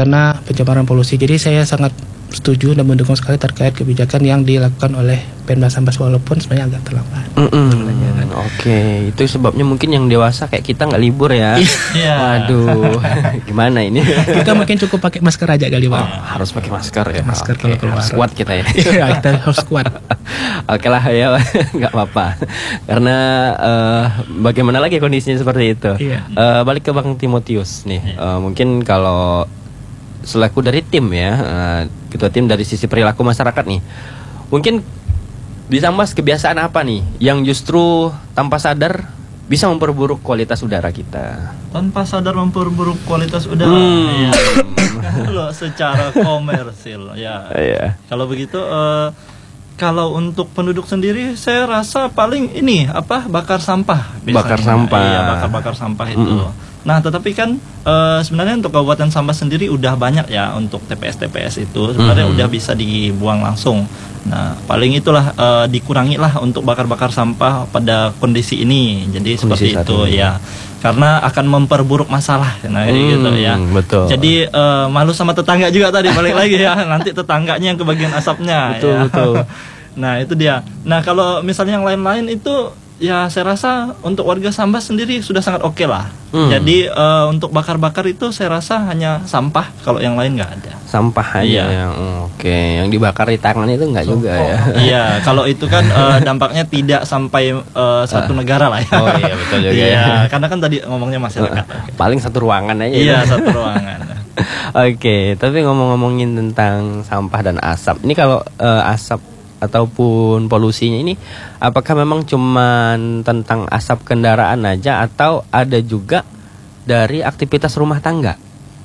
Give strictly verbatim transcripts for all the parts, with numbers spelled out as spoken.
karena pencemaran polusi. Jadi saya sangat setuju dan mendukung sekali terkait kebijakan yang dilakukan oleh Pemda Sambas walaupun sebenarnya agak terlambat. Oke, okay. Itu sebabnya mungkin yang dewasa kayak kita nggak libur ya. Iya. Waduh, gimana ini? Kita mungkin cukup pakai masker aja kali, Pak. Oh, harus pakai masker ya. Masker okay. kalau keluar. Harus kuat kita ya. Iya, kita harus kuat. Oke lah ya, nggak apa-apa. Karena uh, bagaimana lagi kondisinya seperti itu. Iya. Uh, balik ke Bang Timotius nih. Uh, mungkin kalau selaku dari tim ya, uh, ketua tim dari sisi perilaku masyarakat nih, mungkin di Sambas kebiasaan apa nih yang justru tanpa sadar bisa memperburuk kualitas udara kita? Tanpa sadar memperburuk kualitas udara. Hmm. Ya. Kalau secara komersil ya. Iya. Kalau begitu uh, kalau untuk penduduk sendiri saya rasa paling ini apa bakar sampah biasanya. Bakar sampah. Iya, bakar-bakar sampah itu. Mm-mm. Nah, tetapi kan uh, sebenarnya untuk Kabupaten Sambas sendiri udah banyak ya untuk T P S T P S itu sebenarnya mm-hmm. udah bisa dibuang langsung. Nah, paling itulah uh, dikurangi lah untuk bakar-bakar sampah pada kondisi ini. Jadi kondisi seperti itu ini. Ya. Karena akan memperburuk masalah nah hmm, gitu ya. Betul. Jadi uh, malu sama tetangga juga tadi balik lagi ya. Nanti tetangganya yang kebagian asapnya betul, ya. Betul. Nah, itu dia. Nah, kalau misalnya yang lain-lain itu ya saya rasa untuk warga Sambas sendiri sudah sangat oke okay lah. Hmm. Jadi uh, untuk bakar-bakar itu saya rasa hanya sampah, kalau yang lain nggak ada. Sampah aja iya. yang oke, okay. Yang dibakar di tangan itu nggak oh, juga oh. ya. Iya, kalau itu kan uh, dampaknya tidak sampai uh, satu negara lah ya. Oh iya betul juga. Iya, ya. Karena kan tadi ngomongnya masyarakat. Uh, paling satu ruangan aja. Iya, ya. satu ruangan. Oke, okay, tapi ngomong-ngomongin tentang sampah dan asap, ini kalau uh, asap ataupun polusinya ini apakah memang cuman tentang asap kendaraan aja atau ada juga dari aktivitas rumah tangga?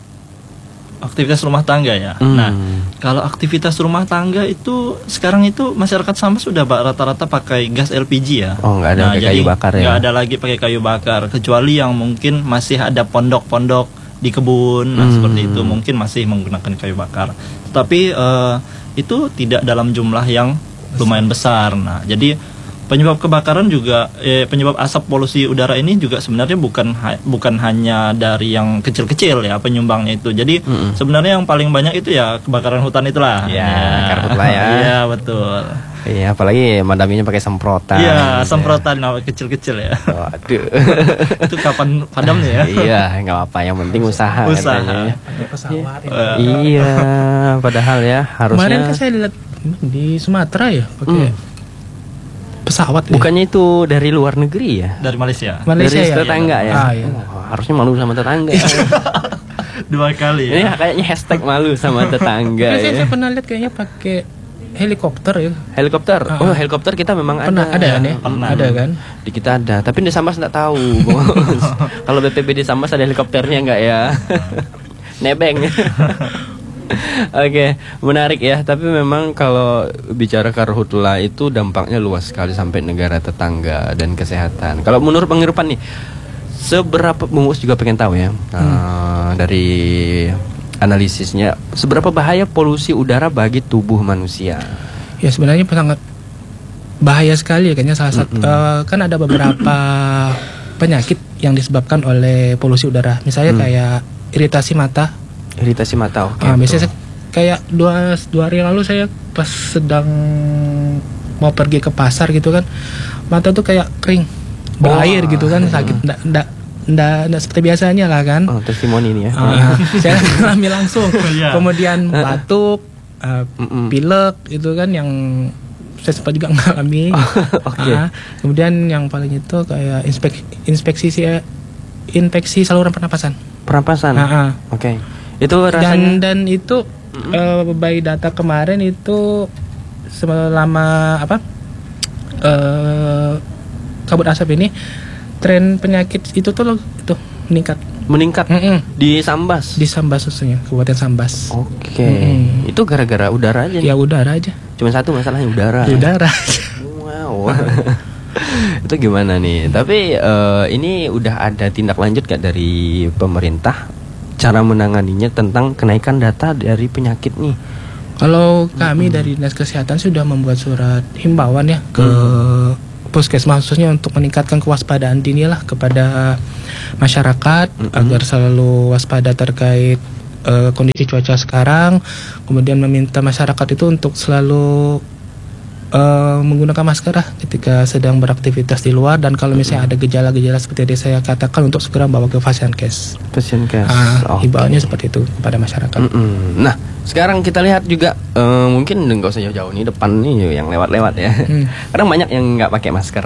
Aktivitas rumah tangga ya. Hmm. Nah, kalau aktivitas rumah tangga itu sekarang itu masyarakat Sambas sudah rata-rata pakai gas L P G ya. Oh, nggak ada nah, pakai jadi kayu bakar ya. Nggak ada lagi pakai kayu bakar kecuali yang mungkin masih ada pondok-pondok di kebun, nah hmm. seperti itu mungkin masih menggunakan kayu bakar. Tapi uh, itu tidak dalam jumlah yang lumayan besar. Nah, jadi penyebab kebakaran juga eh, penyebab asap polusi udara ini juga sebenarnya bukan ha- bukan hanya dari yang kecil-kecil ya penyumbangnya itu. Jadi mm-hmm. sebenarnya yang paling banyak itu ya kebakaran hutan itulah. Ya, ya. Karhutlah ya. Iya, betul. Iya, apalagi madaminya pakai semprotan. Iya, semprotan ya. Kecil-kecil ya. Waduh. Itu kapan padamnya ya? Iya, enggak apa-apa, yang penting usaha. Usaha. Pesawat. Uh, iya, padahal ya harusnya. Kemarin kan saya lihat di Sumatera ya pakai hmm. pesawat. Bukannya ya? Itu dari luar negeri ya? Dari Malaysia. Dari Malaysia ya? tetangga ya. Ah, iya. Oh, harusnya malu sama tetangga. Dua kali. Ini Ya? kayaknya hashtag malu sama tetangga. Saya, ya. saya pernah lihat kayaknya pakai helikopter ya. Helikopter. Ah. Oh, helikopter kita memang pernah ada. Ada kan ya? Pernah. Ada kan? Di kita ada, tapi di Sambas enggak tahu, Bos. Kalau B P B D Sambas ada helikopternya enggak ya? Nebeng. Oke, okay, menarik ya. Tapi memang kalau bicara karhutla itu dampaknya luas sekali sampai negara tetangga dan kesehatan. Kalau menurut Bang Irfan nih, seberapa Bungus juga pengen tahu ya hmm. uh, dari analisisnya, seberapa bahaya polusi udara bagi tubuh manusia? Ya sebenarnya sangat bahaya sekali kayaknya salah satu mm-hmm. uh, kan ada beberapa penyakit yang disebabkan oleh polusi udara. Misalnya hmm. kayak iritasi mata. Iritasi mata, oke. Okay, nah, biasanya kayak dua dua hari lalu saya pas sedang mau pergi ke pasar gitu kan, mata tuh kayak kering, berair oh, gitu kan, sakit, ndak ndak ndak ndak seperti biasanya lah kan. Oh, testimoni nih ya. Uh, saya alami langsung. Yeah. Kemudian batuk, uh, pilek itu kan yang saya sempat juga mengalami. Oh, okay. uh, kemudian yang paling itu kayak inspek, inspeksi infeksi saluran pernapasan. Pernapasan. Uh, Oke. Okay. Itu rasanya dan dan itu mm-hmm. uh, by data kemarin itu selama apa uh, kabut asap ini tren penyakit itu tuh loh, itu meningkat meningkat Mm-mm. di Sambas di Sambas khususnya Kabupaten Sambas. Oke. Okay. Itu gara-gara udara aja nih? Ya udara aja. Cuma satu masalahnya udara. Udara. Wow. Itu gimana nih? Tapi uh, ini udah ada tindak lanjut gak dari pemerintah cara menanganinya tentang kenaikan data dari penyakit nih? Kalau kami hmm. dari Dinas Kesehatan sudah membuat surat himbauan ya ke hmm. puskesmas khususnya untuk meningkatkan kewaspadaan dini lah kepada masyarakat hmm. agar selalu waspada terkait uh, kondisi cuaca sekarang, kemudian meminta masyarakat itu untuk selalu uh, menggunakan masker lah ketika sedang beraktivitas di luar, dan kalau misalnya ada gejala-gejala seperti yang saya katakan untuk segera bawa ke Fasiankes. Fasiankes. Uh, okay. Himbauannya seperti itu kepada masyarakat. Mm-mm. Nah, sekarang kita lihat juga uh, mungkin nggak usah jauh-jauh nih, depan nih yang lewat-lewat ya. Hmm. Kadang banyak yang nggak pakai masker.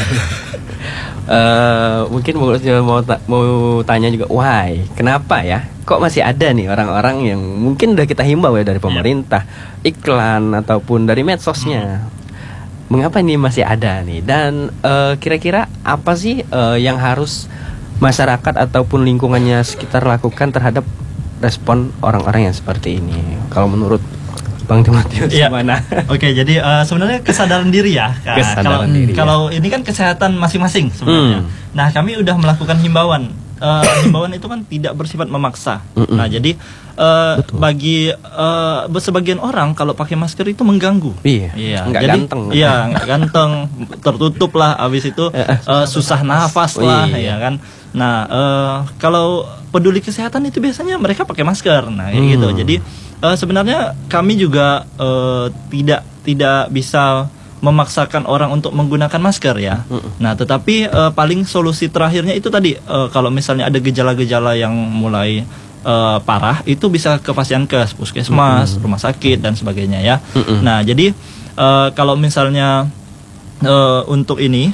Uh, mungkin mau mau, ta- mau tanya juga, why? Kenapa ya? Kok masih ada nih orang-orang yang mungkin udah kita himbau ya dari pemerintah, iklan ataupun dari medsosnya. Mengapa ini masih ada nih? Dan uh, kira-kira apa sih uh, yang harus masyarakat ataupun lingkungannya sekitar lakukan terhadap respon orang-orang yang seperti ini? Kalau menurut Bang Timotius ya. Gimana? Oke, jadi uh, sebenarnya kesadaran diri ya. Kesadaran kalau, diri. Kalau ya. Ini kan kesehatan masing-masing sebenarnya. Hmm. Nah, kami udah melakukan himbauan. Uh, himbauan itu kan tidak bersifat memaksa. Mm-mm. Nah, jadi uh, bagi uh, sebagian orang kalau pakai masker itu mengganggu. Iya. Iya. Nggak jadi, ganteng. Iya, nggak ganteng, tertutup lah. Abis itu uh, susah nafas lah, iya. ya kan. Nah, uh, kalau peduli kesehatan itu biasanya mereka pakai masker. Nah, kayak hmm. gitu. Jadi uh, sebenarnya kami juga uh, tidak tidak bisa memaksakan orang untuk menggunakan masker ya. Mm. Nah, tetapi uh, paling solusi terakhirnya itu tadi uh, kalau misalnya ada gejala-gejala yang mulai uh, parah, itu bisa ke Fasiankes, puskesmas, mm. rumah sakit dan sebagainya ya. Mm-mm. Nah, jadi uh, kalau misalnya uh, untuk ini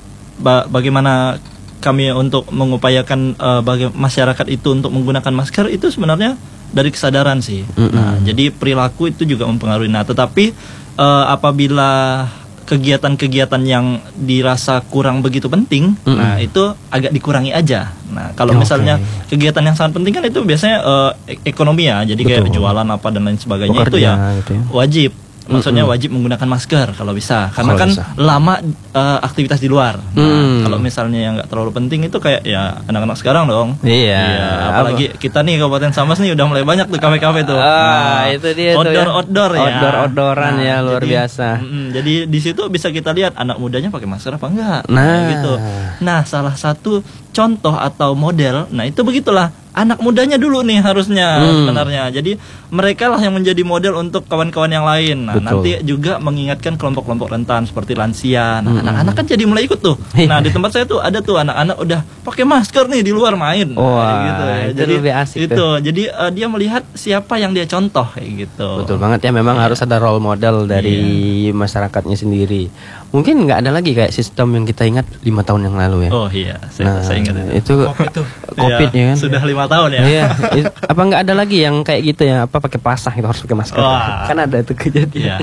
ba- bagaimana kami untuk mengupayakan uh, bagi masyarakat itu untuk menggunakan masker itu sebenarnya dari kesadaran sih. Mm-mm. Nah, jadi perilaku itu juga mempengaruhi. Nah, tetapi Uh, apabila kegiatan-kegiatan yang dirasa kurang begitu penting, mm-hmm. nah itu agak dikurangi aja. Nah, kalau okay. misalnya kegiatan yang sangat penting kan itu biasanya uh, ekonomi ya, jadi Betul. kayak jualan apa dan lain sebagainya. Bekerja, itu ya, gitu ya wajib. Maksudnya wajib menggunakan masker kalau bisa, karena kalau kan bisa. lama uh, aktivitas di luar. Nah, hmm. kalau misalnya yang nggak terlalu penting itu kayak ya anak-anak sekarang dong. Iya. iya apalagi apa? Kita nih Kabupaten Sambas nih udah mulai banyak tuh kafe-kafe tuh. Ah, nah, itu dia outdoor tuh ya. outdoor ya. Outdoor-outdooran nah, ya luar jadi, biasa. Mm, jadi di situ bisa kita lihat anak mudanya pakai masker apa enggak. Nah, nah gitu. Nah, salah satu contoh atau model, nah itu begitulah. Anak mudanya dulu nih harusnya hmm. sebenarnya. Jadi mereka lah yang menjadi model untuk kawan-kawan yang lain. Nah, Betul. nanti juga mengingatkan kelompok-kelompok rentan seperti lansia. Nah, hmm. anak-anak kan jadi mulai ikut tuh. Nah, di tempat saya tuh ada tuh anak-anak udah pakai masker nih di luar main. Oh, nah, gitu ya. Itu jadi lebih asik itu. Tuh. Jadi uh, dia melihat siapa yang dia contoh kayak gitu. Betul banget ya, memang yeah. harus ada role model dari yeah. masyarakatnya sendiri. Mungkin nggak ada lagi kayak sistem yang kita ingat lima tahun yang lalu ya. Oh iya, saya, nah, saya ingat itu. Itu COVID tuh. COVID ya, ya kan. Sudah lima tahun ya. Iya. Apa nggak ada lagi yang kayak gitu ya? Apa pakai pasah itu harus pakai masker? Wah. Kan ada itu kejadian.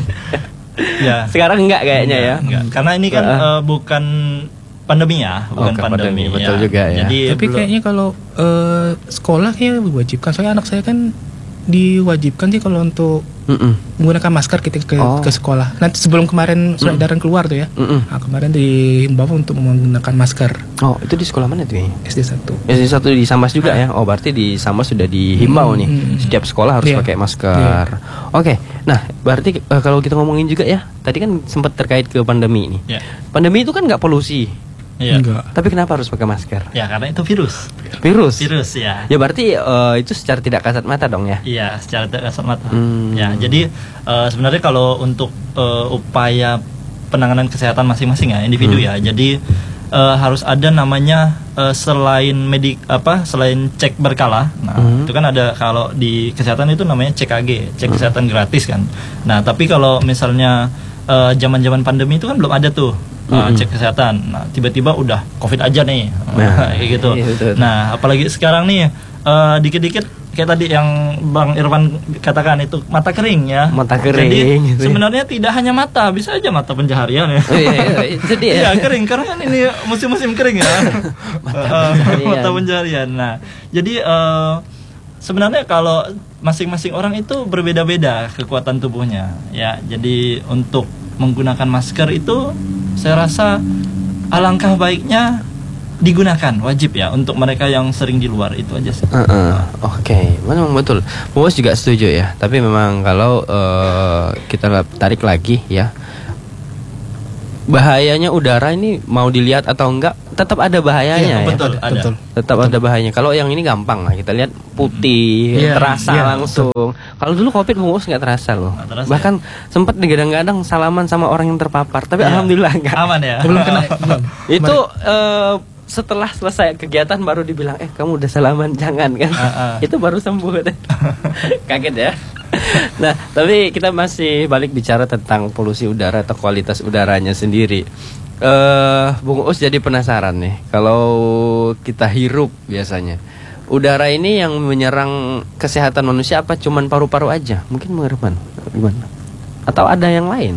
Ya. Sekarang enggak kayaknya enggak, ya. Enggak. Karena ini kan uh, uh, bukan pandemi ya, bukan oh, pandemi. pandemi. Betul ya. juga ya. Jadi tapi belum... kayaknya kalau uh, sekolahnya diwajibkan. Soalnya anak saya kan diwajibkan sih kalau untuk Mm-mm. menggunakan masker ketika ke, oh. ke sekolah. Nanti sebelum kemarin surat edaran keluar tuh ya. Nah, kemarin dihimbau untuk menggunakan masker. Oh, itu di sekolah mana tuh ya? S D satu. S D satu di Sambas juga ya. Oh, berarti di Sambas sudah dihimbau mm-hmm. nih. Setiap sekolah harus yeah. pakai masker. Yeah. Oke. Nah, berarti uh, kalau kita ngomongin juga ya, tadi kan sempat terkait ke pandemi ini. Yeah. Pandemi itu kan nggak polusi. Iya. Enggak. Tapi kenapa harus pakai masker? Ya karena itu virus. Virus. Virus ya. Ya berarti uh, itu secara tidak kasat mata dong ya? Iya, secara tidak kasat mata. Hmm. Ya, jadi uh, sebenarnya kalau untuk uh, upaya penanganan kesehatan masing-masing ya individu hmm. ya. Jadi uh, harus ada namanya uh, selain medik apa? Selain cek berkala. Nah, hmm. itu kan ada kalau di kesehatan itu namanya C K G, cek hmm. kesehatan gratis kan. Nah, tapi kalau misalnya uh, zaman-zaman pandemi itu kan belum ada tuh. Uh, mm-hmm. cek kesehatan. Nah, tiba-tiba udah COVID aja nih. Nah, kayak gitu. Iya, betul. Nah, apalagi sekarang nih uh, dikit-dikit kayak tadi yang Bang Irfan katakan itu mata kering ya. Mata kering. Jadi gitu sebenarnya ya. tidak hanya mata, bisa aja mata pencaharian ya. Oh, iya, iya, itu dia. Iya, kering karena kan ini musim-musim kering ya. mata pencaharian. mata pencaharian. Nah, jadi uh, sebenarnya kalau masing-masing orang itu berbeda-beda kekuatan tubuhnya ya. Jadi untuk menggunakan masker itu saya rasa alangkah baiknya digunakan, wajib ya untuk mereka yang sering di luar itu aja sih. Uh-uh. Oke, okay. Memang betul. Bos juga setuju ya. Tapi memang kalau uh, kita tarik lagi ya, bahayanya udara ini mau dilihat atau enggak tetap ada bahayanya ya. Betul, ada. Betul. Tetap Betul. ada bahayanya. Kalau yang ini gampang lah, kita lihat putih, Iya, terasa iya, langsung. Kalau dulu Covid Bung Uus nggak terasa loh. Nggak terasa, Bahkan sempat digadang-gadang salaman sama orang yang terpapar, tapi Iya. alhamdulillah enggak. Aman ya. Belum kena, belum. Itu eh, setelah selesai kegiatan baru dibilang, eh kamu udah salaman, jangan kan? Ah, ah. Itu baru sembuh. Kaget ya. Nah, tapi kita masih balik bicara tentang polusi udara atau kualitas udaranya sendiri. Eh, Bung Uus jadi penasaran nih, kalau kita hirup biasanya, udara ini yang menyerang kesehatan manusia apa cuman paru-paru aja? Mungkin Bung Irfan, gimana? Atau ada yang lain?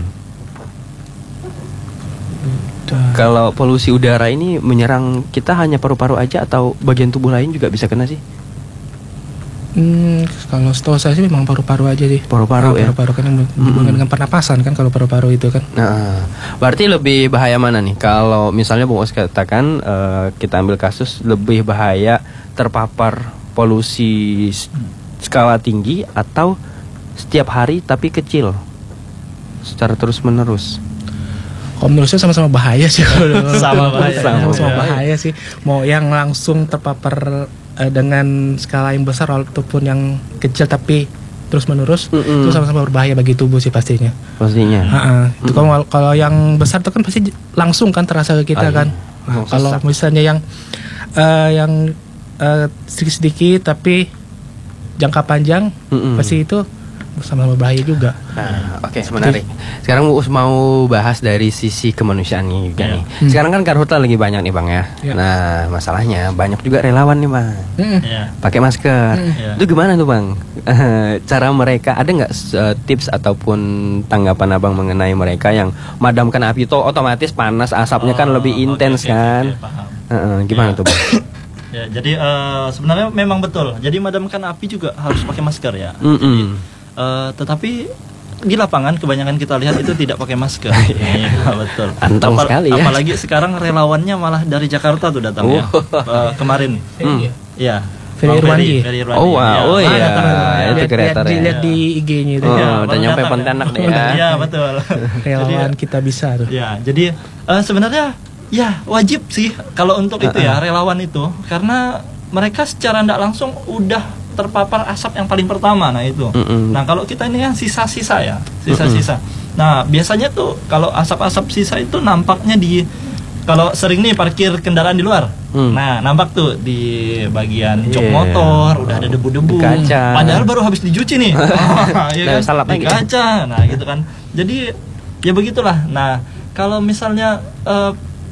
Kalau polusi udara ini menyerang kita hanya paru-paru aja atau bagian tubuh lain juga bisa kena sih? Hmm, kalau setahu saya sih memang paru-paru aja sih. Paru-paru ya? Paru-paru kan yang berhubungan dengan pernapasan kan kalau paru-paru itu kan. Nah, berarti lebih bahaya mana nih? Kalau misalnya Bung Uus katakan eh, kita ambil kasus lebih bahaya terpapar polusi s- skala tinggi atau setiap hari tapi kecil secara terus menerus. Kalau menurut saya sama-sama bahaya sih kalau Sama bahaya. sama-sama Sama bahaya sih. Mau yang langsung terpapar eh, dengan skala yang besar ataupun yang kecil tapi terus menerus Mm-mm. itu sama-sama berbahaya bagi tubuh sih pastinya. Pastinya. Ha-ha. Itu kalau kalau yang besar itu kan pasti langsung kan terasa ke kita Ah, iya. kan. Nah, Oh, kalau sesak. misalnya yang eh, yang eh, sedikit-sedikit tapi jangka panjang Mm-mm. pasti itu sama-sama bahaya juga. Nah, oke, menarik. Sekarang Bu Us mau bahas dari sisi kemanusiaan nih juga Iya. nih. Sekarang kan karhutla lagi banyak nih Bang ya. Iya. Nah, masalahnya banyak juga relawan nih Bang. Mm-mm. Iya. Pakai masker. Iya. Itu gimana tuh Bang? Cara mereka ada nggak uh, tips ataupun tanggapan Abang mengenai mereka yang madamkan api itu otomatis panas asapnya kan Oh, lebih oke, intens oke, kan? oke, paham. Heeh, gimana Iya. tuh Bang? Ya, jadi eh, sebenarnya memang betul. Jadi madamkan api juga harus pakai masker ya. Mm-mm. Eh, tetapi di lapangan kebanyakan kita lihat itu tidak pakai masker. Iya, betul. Anteng sekali ya. Apalagi sekarang relawannya malah dari Jakarta tuh datang ya. Oh. Eh, kemarin. Hmm. Iya. Ferry Bang Irwandi. Ferry Irwandi. Oh, wow. Iya. Oh, iya. Datang, datang. itu lihat, kreator lihat, ya. lihat di I G-nya itu. Oh, Iya, udah baru nyampe datang Pontianak deh ya. Iya, betul. Relawan Jadi, kita bisa tuh. ya, jadi eh, sebenarnya ya wajib sih kalau untuk itu ya relawan itu karena mereka secara tidak langsung udah terpapar asap yang paling pertama. Nah itu. Mm-mm. Nah kalau kita ini kan sisa-sisa ya, sisa-sisa. Nah biasanya tuh kalau asap-asap sisa itu nampaknya di kalau sering nih parkir kendaraan di luar. Hmm. Nah nampak tuh di bagian jok Iya. motor udah ada debu-debu. Di kaca. Padahal baru habis dicuci nih. Oh, iya Nah, kan? salap Di lagi. kaca. Nah gitu kan. Jadi ya begitulah. Nah kalau misalnya eh,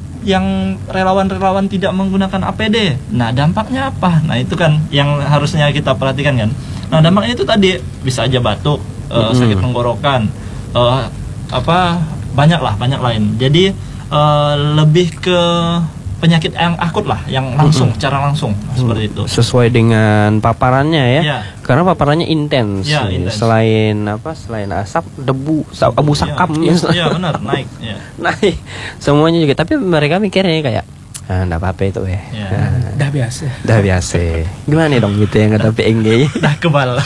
yang relawan-relawan tidak menggunakan A P D, nah dampaknya apa? Nah itu kan yang harusnya kita perhatikan kan. Nah dampaknya itu tadi bisa aja batuk, eh, Mm-mm. sakit tenggorokan, eh, apa banyak lah banyak lain. Jadi eh, lebih ke penyakit yang akut lah, yang langsung, secara langsung nah, seperti itu. Sesuai dengan paparannya ya. Iya. Karena paparannya intens. Iya, nih. intens. Selain apa? Selain asap, debu, sa- abu sakam. Iya, iya benar naik. Iya. Naik semuanya juga. Tapi mereka mikirnya kayak ah, enggak apa-apa itu ya. Iya. Udah biasa. Udah biasa. Gimana dong gitu yang kata P N G? Dah kebal.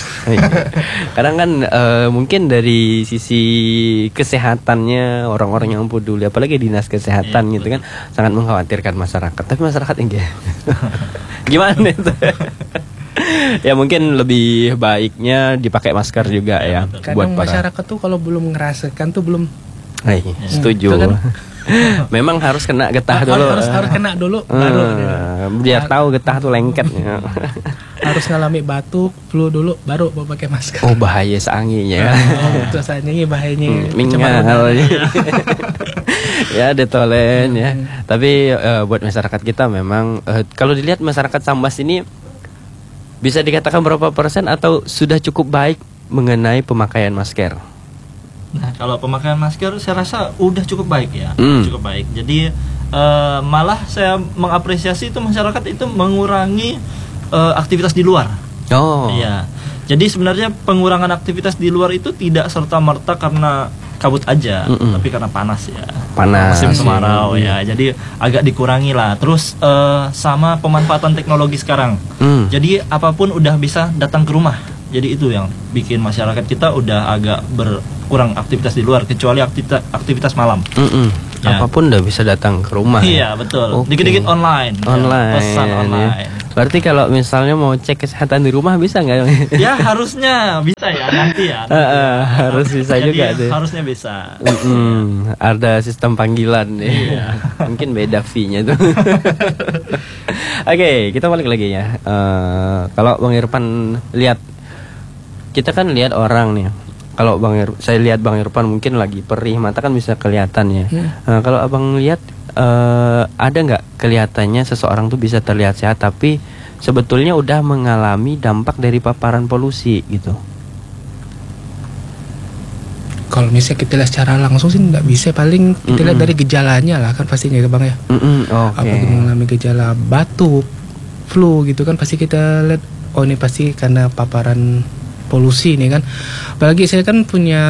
Kadang kan eh, mungkin dari sisi kesehatannya orang-orang yang peduli, apalagi dinas kesehatan Iya, gitu kan, sangat mengkhawatirkan masyarakat. Tapi masyarakat enggak. Gimana itu? Ya mungkin lebih baiknya dipakai masker juga ya, buat Kadang para. masyarakat tuh kalau belum ngerasakan tuh belum Hai, setuju. Itu kan- Memang harus kena getah harus, dulu. harus harus kena dulu Eh, baru biar tahu getah tuh lengket. harus ngalami batuk flu dulu baru mau pakai masker. Oh bahaya seanginya. Oh, itu saatnya ini bahayanya. Hmm, pencemaran Mingal udara. ya detolen ya. Tapi eh, buat masyarakat kita memang eh, kalau dilihat masyarakat Sambas ini bisa dikatakan berapa persen atau sudah cukup baik mengenai pemakaian masker? Nah, kalau pemakaian masker saya rasa udah cukup baik ya, Hmm. cukup baik. Jadi eh, malah saya mengapresiasi itu masyarakat itu mengurangi eh, aktivitas di luar. Oh. Iya. Jadi sebenarnya pengurangan aktivitas di luar itu tidak serta merta karena kabut aja, Mm-mm. tapi karena panas ya. Panas. Musim kemarau ya. Jadi agak dikurangi lah. Terus eh, sama pemanfaatan teknologi sekarang. Hmm. Jadi apapun udah bisa datang ke rumah. Jadi itu yang bikin masyarakat kita udah agak berkurang aktivitas di luar kecuali aktivitas aktivitas malam. Mm-mm. Ya. Apapun udah bisa datang ke rumah. Iya, ya? betul. Oke. Dikit-dikit online. Online. Ya, pesan online. Ya. Berarti kalau misalnya mau cek kesehatan di rumah bisa nggak? Ya harusnya bisa ya nanti ya. Nanti Uh, uh, ya. harus bisa Jadi, juga tuh. harusnya bisa. Mm-mm, ada sistem panggilan nih. Mungkin beda fee-nya tuh. Oke, kita balik lagi ya. Uh, kalau Bang Irfan lihat, kita kan lihat orang nih. Kalau Bang Ir, saya lihat Bang Irfan mungkin lagi perih, mata kan bisa kelihatan ya. Hmm. Nah, kalau Abang lihat uh, ada nggak kelihatannya seseorang tuh bisa terlihat sehat tapi sebetulnya udah mengalami dampak dari paparan polusi gitu? Kalau misalnya kita lihat secara langsung sih nggak bisa, paling kita lihat Mm-mm. dari gejalanya lah kan pastinya ya Bang ya. Mm-mm, oke. Apalagi mengalami gejala batuk, flu gitu kan pasti kita lihat oh ini pasti karena paparan polusi nih kan. Apalagi saya kan punya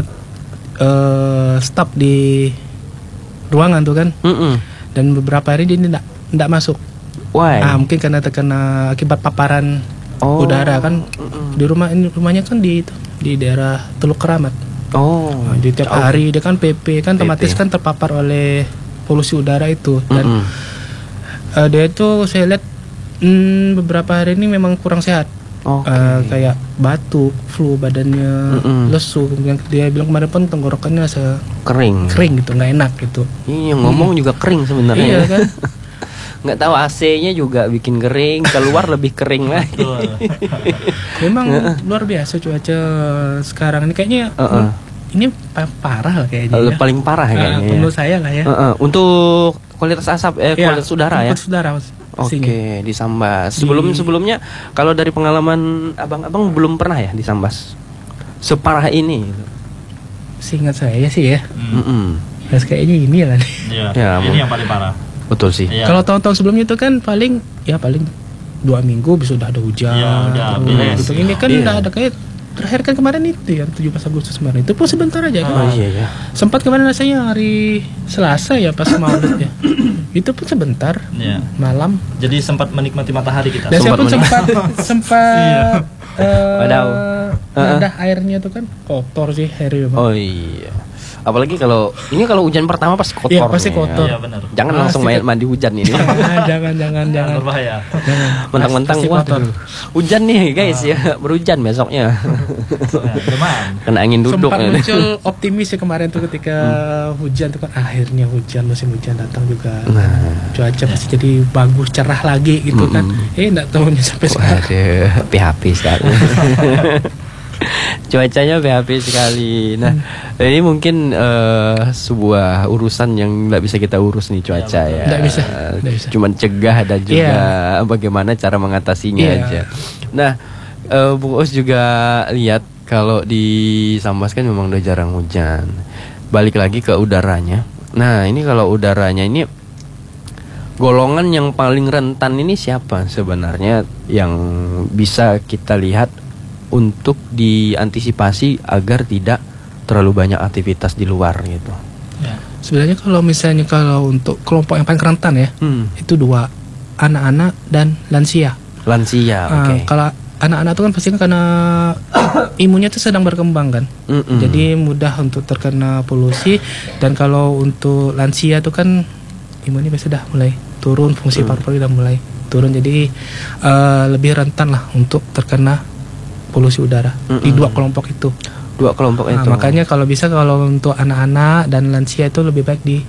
uh, staf di ruangan tuh kan, Mm-mm. dan beberapa hari dia tidak tidak masuk. Why? Nah, mungkin karena terkena akibat paparan Oh. udara kan. Mm-mm. Di rumah ini rumahnya kan di itu, di daerah Teluk Keramat. Oh. Nah, jadi tiap Oh. hari dia kan P P kan P P. otomatis kan terpapar oleh polusi udara itu, dan Mm-mm. uh, dia itu saya lihat hmm, beberapa hari ini memang kurang sehat. Oke. Uh, kayak batuk, flu, badannya Mm-mm. lesu. Kemudian dia bilang kemarin pun tenggorokannya se Kering. kering gitu, nggak enak gitu. Iya, yang ngomong juga kering sebenarnya. Iya kan? Nggak tahu A C-nya juga bikin kering, keluar lebih kering lagi. Betul. Memang luar biasa cuaca sekarang ini kayaknya. Uh-uh. Ini pa- parah lah kayaknya. Eh, ya. Paling parah Nah, kayaknya. ya. menurut saya lah ya. Uh-uh. Untuk kualitas asap, eh Ya, kualitas udara ya. kualitas udara mas- Oke, pastinya. di Sambas. Sebelum Di- sebelumnya, kalau dari pengalaman abang-abang belum pernah ya di Sambas. Separah ini. Seingat saya sih ya. Hmm. Mm-mm. Terus kayaknya ini lah nih. Iya. Ya, Ini Bang. yang paling parah. Betul sih. Iya. Kalau tahun-tahun sebelumnya itu kan paling ya paling dua minggu bisa udah ada hujan. Iya, udah terus beres. gitu. Ini kan Iya. udah ada kayak terakhir kan kemarin itu yang tujuh belas Agustus kemarin itu pun sebentar aja kan. Oh iya ya. Sempat kemarin rasanya hari Selasa ya pas Maulid ya. Itu pun sebentar Iya. malam. Jadi sempat menikmati matahari kita. Dan saya Sempat pun menikmati. sempat sempat eh, Wadaw. ada airnya tuh kan kotor sih airnya. Bang. Oh iya. Apalagi kalau ini kalau hujan pertama pasti kotor. Iya, pasti nih, kotor. Iya benar. Jangan langsung Pasti main mandi hujan ini. Jangan jangan jangan jangan. Berbahaya. Jangan. Mentang-mentang Pasti wah kotor. hujan nih guys ya, berhujan besoknya. Ya, demam. Kena angin duduk. Sempat ya. muncul optimis ya kemarin tuh ketika hujan tuh kan akhirnya hujan musim hujan datang juga. Nah. Cuaca pasti jadi bagus cerah lagi gitu kan. Eh enggak tahunya sampai sekarang. Waduh, P H P sekali. Cuacanya P H P sekali. Nah, ini mungkin eh, sebuah urusan yang nggak bisa kita urus nih cuaca ya. Nggak bisa, nggak bisa. Cuman cegah dan juga Iya. bagaimana cara mengatasinya Iya. aja. Nah, eh, Bu Us juga lihat kalau di Sambas kan memang udah jarang hujan. Balik lagi ke udaranya. Nah, ini kalau udaranya ini golongan yang paling rentan ini siapa sebenarnya yang bisa kita lihat untuk diantisipasi agar tidak terlalu banyak aktivitas di luar gitu. Ya. Sebenarnya kalau misalnya kalau untuk kelompok yang paling rentan ya, Hmm. itu dua, anak-anak dan lansia. Lansia, Ah, oke. kalau anak-anak itu kan pasti kan karena imunnya itu sedang berkembang kan. Mm-mm. Jadi mudah untuk terkena polusi, dan kalau untuk lansia itu kan imunnya biasa dah mulai turun, fungsi Hmm. paru-paru udah mulai turun, jadi eh, lebih rentan lah untuk terkena polusi udara di Mm-mm. dua kelompok itu. Dua kelompok Nah, itu. makanya kalau bisa kalau untuk anak-anak dan lansia itu lebih baik di